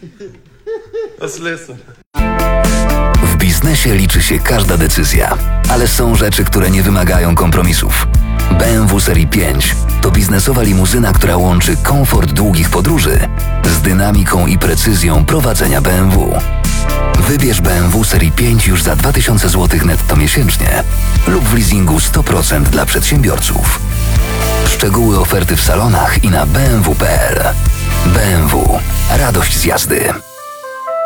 Let's listen. W biznesie liczy się każda decyzja, ale są rzeczy, które nie wymagają kompromisów. BMW Serii 5 to biznesowa limuzyna, która łączy komfort długich podróży z dynamiką i precyzją prowadzenia BMW. Wybierz BMW Serii 5 już za 2000 zł netto miesięcznie lub w leasingu 100% dla przedsiębiorców. Szczegóły oferty w salonach i na bmw.pl. BMW. Radość z jazdy.